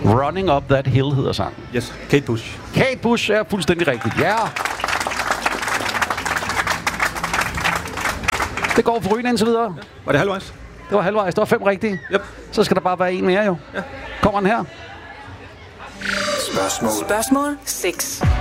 Running Up That Hill hedder sangen. Yes, Kate Bush. Kate Bush er fuldstændig rigtigt, ja. Det går for Ryen indtil videre. Ja. Var det halvvejs? Det var halvvejs, det var 5 rigtige. Yep. Så skal der bare være en mere jo. Ja. Kommer den her. Spørgsmål 6.